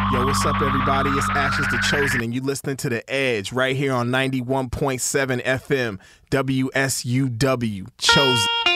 Yo, what's up, everybody? It's Ashes the Chosen, and you listening to The Edge right here on 91.7 FM, WSUW, Chosen.